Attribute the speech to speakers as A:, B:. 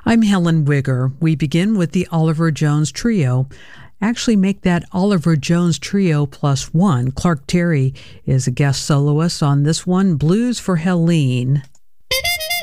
A: I'm Helen Wigger. We begin with the Oliver Jones Trio. Actually make that Oliver Jones Trio plus one. Clark Terry is a guest soloist on this one, Blues for Helene.